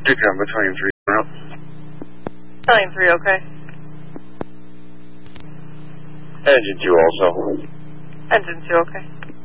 Victor, Battalion 3 out. Battalion 3, okay. Engine 2 also. Engine 2, okay.